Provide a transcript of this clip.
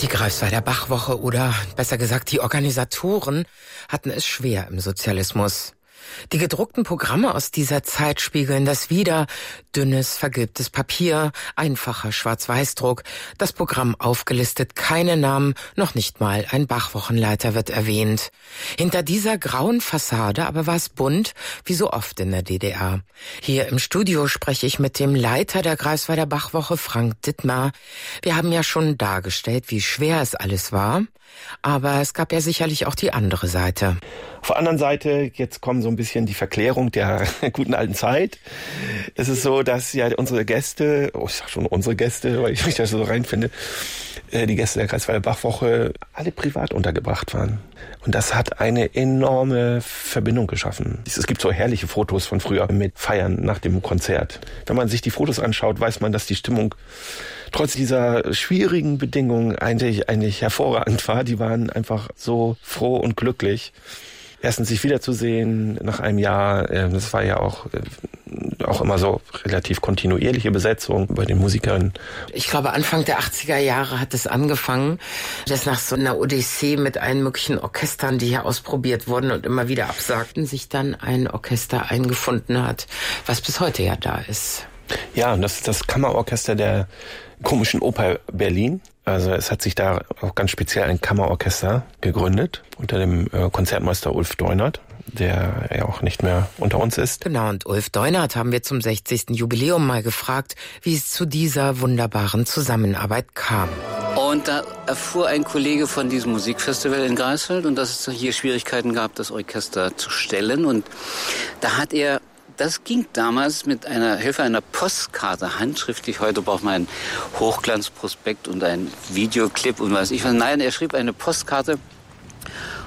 Die Greifswalder Bachwoche oder besser gesagt die Organisatoren hatten es schwer im Sozialismus. Die gedruckten Programme aus dieser Zeit spiegeln das wider. Dünnes, vergilbtes Papier, einfacher Schwarz-Weiß-Druck, das Programm aufgelistet, keine Namen, noch nicht mal ein Bachwochenleiter wird erwähnt. Hinter dieser grauen Fassade aber war es bunt, wie so oft in der DDR. Hier im Studio spreche ich mit dem Leiter der Greifswalder Bachwoche, Frank Dittmar. Wir haben ja schon dargestellt, wie schwer es alles war, aber es gab ja sicherlich auch die andere Seite. Auf der anderen Seite, jetzt kommt so ein bisschen die Verklärung der guten alten Zeit. Es ist so, dass ja unsere Gäste, ich sag schon unsere Gäste, weil ich mich da so reinfinde, die Gäste der Greifswalder Bachwoche alle privat untergebracht waren. Und das hat eine enorme Verbindung geschaffen. Es gibt so herrliche Fotos von früher mit Feiern nach dem Konzert. Wenn man sich die Fotos anschaut, weiß man, dass die Stimmung trotz dieser schwierigen Bedingungen eigentlich hervorragend war. Die waren einfach so froh und glücklich. Erstens sich wiederzusehen nach einem Jahr, das war ja auch immer so relativ kontinuierliche Besetzung bei den Musikern. Ich glaube, Anfang der 80er Jahre hat es angefangen, dass nach so einer Odyssee mit allen möglichen Orchestern, die hier ausprobiert wurden und immer wieder absagten, sich dann ein Orchester eingefunden hat, was bis heute ja da ist. Ja, und das ist das Kammerorchester der Komischen Oper Berlin. Also es hat sich da auch ganz speziell ein Kammerorchester gegründet unter dem Konzertmeister Ulf Deunert, der ja auch nicht mehr unter uns ist. Genau, und Ulf Deunert haben wir zum 60. Jubiläum mal gefragt, wie es zu dieser wunderbaren Zusammenarbeit kam. Und da erfuhr ein Kollege von diesem Musikfestival in Greifswald und dass es hier Schwierigkeiten gab, das Orchester zu stellen. Und da hat er... Das ging damals mit einer Hilfe einer Postkarte handschriftlich. Heute braucht man einen Hochglanzprospekt und einen Videoclip und weiß ich was. Nein, er schrieb eine Postkarte